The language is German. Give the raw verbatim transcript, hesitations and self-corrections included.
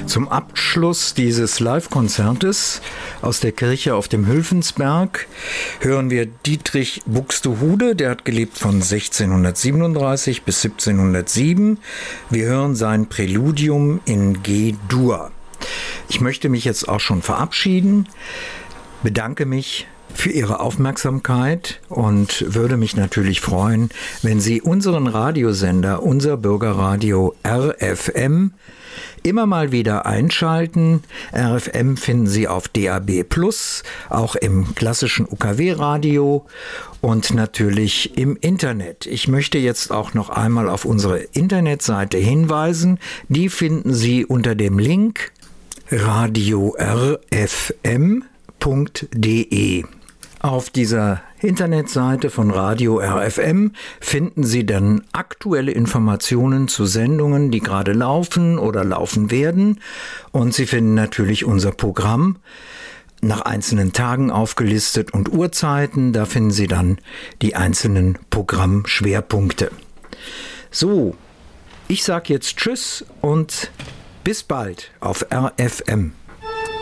Zum Abschluss dieses Live-Konzertes aus der Kirche auf dem Hülfensberg hören wir Dietrich Buxtehude, der hat gelebt von sechzehnhundertsiebenunddreißig bis siebzehnhundertsieben. Wir hören sein Präludium in G-Dur. Ich möchte mich jetzt auch schon verabschieden, bedanke mich für Ihre Aufmerksamkeit und würde mich natürlich freuen, wenn Sie unseren Radiosender, unser Bürgerradio R F M, immer mal wieder einschalten. R F M finden Sie auf D A B plus, auch im klassischen U K W-Radio und natürlich im Internet. Ich möchte jetzt auch noch einmal auf unsere Internetseite hinweisen. Die finden Sie unter dem Link radio r f m punkt d e. Auf dieser Internetseite von Radio R F M finden Sie dann aktuelle Informationen zu Sendungen, die gerade laufen oder laufen werden. Und Sie finden natürlich unser Programm nach einzelnen Tagen aufgelistet und Uhrzeiten. Da finden Sie dann die einzelnen Programmschwerpunkte. So, ich sage jetzt Tschüss und bis bald auf R F M.